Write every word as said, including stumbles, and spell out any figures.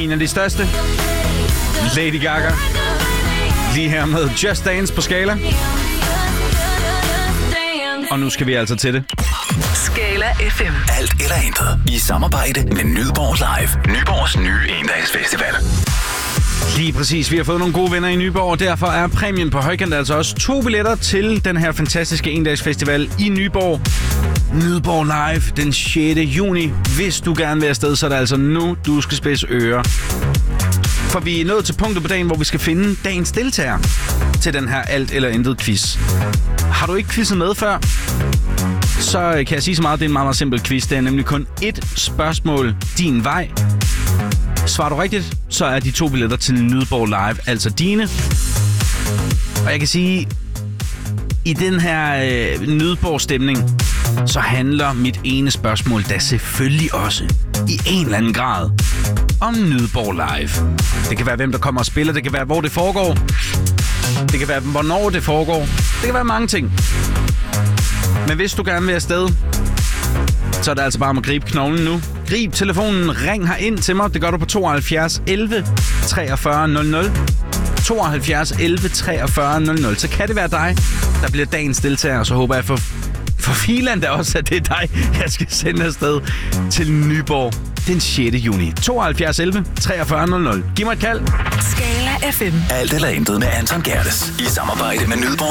En af de største. Lady Gaga. Lige her med Just Dance på Skala. Og nu skal vi altså til det. Skala F M. Alt eller intet. I samarbejde med Nyborg Live. Nyborgs nye endagsfestival. Lige præcis. Vi har fået nogle gode venner i Nyborg, og derfor er præmien på højkant altså også to billetter til den her fantastiske endagsfestival i Nyborg. Nyborg Live den sjette juni. Hvis du gerne vil afsted, så er det altså nu, du skal spidse ører. For vi er nået til punktet på dagen, hvor vi skal finde dagens deltager til den her alt eller intet quiz. Har du ikke quizzet med før, så kan jeg sige så meget, det er en meget, meget simpel quiz. Det er nemlig kun ét spørgsmål din vej. Svarer du rigtigt, så er de to billetter til Nyborg Live altså dine. Og jeg kan sige, i den her øh, Nyborg-stemning, så handler mit ene spørgsmål da selvfølgelig også i en eller anden grad om Nyborg Live. Det kan være, hvem der kommer og spiller. Det kan være, hvor det foregår. Det kan være, hvornår det foregår. Det kan være mange ting. Men hvis du gerne vil afsted, så er det altså bare om at gribe knoglen nu. Grib telefonen, ring her ind til mig. Det gør du på tooghalvfjerds elleve treogfyrre nul nul. tooghalvfjerds elleve treogfyrre nul nul. Så kan det være dig, der bliver dagens deltager. Og så håber jeg for, for filan da også, at det er dig, jeg skal sende afsted til Nyborg den sjette juni. tooghalvfjerds elleve treogfyrre nul nul. Giv mig et kald. Skala F M. Alt eller intet med Anton Gerdes. I samarbejde med Nyborg